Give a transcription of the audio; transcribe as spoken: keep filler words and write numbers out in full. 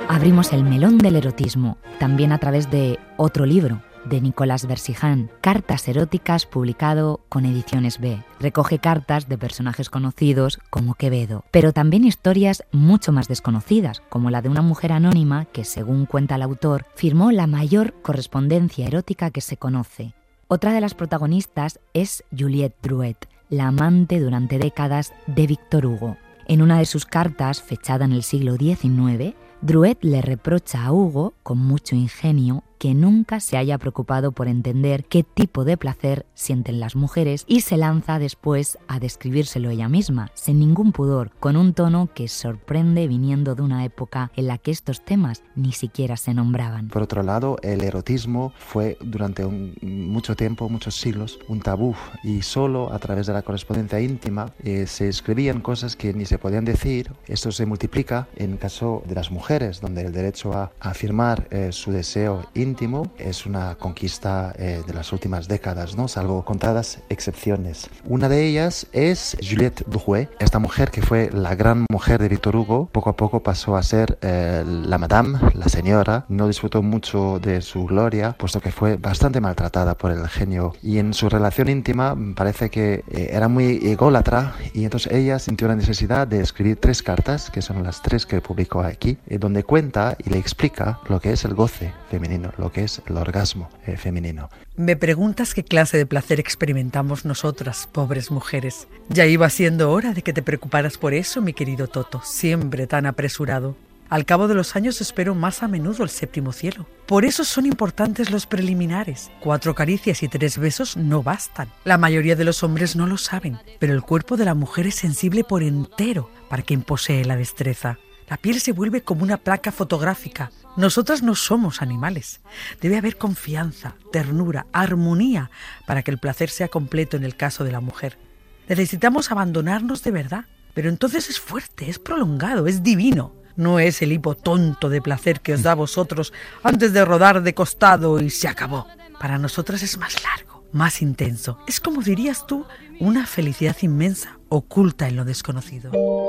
Abrimos el melón del erotismo, también a través de otro libro, de Nicolás Versiján, Cartas eróticas, publicado con Ediciones B. Recoge cartas de personajes conocidos como Quevedo, pero también historias mucho más desconocidas, como la de una mujer anónima que, según cuenta el autor, firmó la mayor correspondencia erótica que se conoce. Otra de las protagonistas es Juliette Drouet, la amante durante décadas de Víctor Hugo. En una de sus cartas, fechada en el siglo diecinueve, Drouet le reprocha a Hugo, con mucho ingenio, que nunca se haya preocupado por entender qué tipo de placer sienten las mujeres y se lanza después a describírselo ella misma, sin ningún pudor, con un tono que sorprende viniendo de una época en la que estos temas ni siquiera se nombraban. Por otro lado, el erotismo fue durante un, mucho tiempo, muchos siglos, un tabú, y solo a través de la correspondencia íntima eh, se escribían cosas que ni se podían decir. Esto se multiplica en el caso de las mujeres, donde el derecho a afirmar eh, su deseo íntimo íntimo es una conquista eh, de las últimas décadas, ¿no? Salvo contadas excepciones. Una de ellas es Juliette Drouet, esta mujer que fue la gran mujer de Víctor Hugo, poco a poco pasó a ser eh, la madame, la señora. No disfrutó mucho de su gloria, puesto que fue bastante maltratada por el genio, y en su relación íntima parece que eh, era muy ególatra, y entonces ella sintió la necesidad de escribir tres cartas, que son las tres que publicó aquí, eh, donde cuenta y le explica lo que es el goce femenino, lo que es el orgasmo eh, femenino. Me preguntas qué clase de placer experimentamos nosotras, pobres mujeres. Ya iba siendo hora de que te preocuparas por eso, mi querido Toto, siempre tan apresurado. Al cabo de los años espero más a menudo el séptimo cielo. Por eso son importantes los preliminares. Cuatro caricias y tres besos no bastan. La mayoría de los hombres no lo saben, pero el cuerpo de la mujer es sensible por entero para quien posee la destreza. La piel se vuelve como una placa fotográfica. Nosotras no somos animales. Debe haber confianza, ternura, armonía para que el placer sea completo en el caso de la mujer. Necesitamos abandonarnos de verdad, pero entonces es fuerte, es prolongado, es divino. No es el hipo tonto de placer que os da a vosotros antes de rodar de costado y se acabó. Para nosotras es más largo, más intenso. Es como dirías tú, una felicidad inmensa oculta en lo desconocido.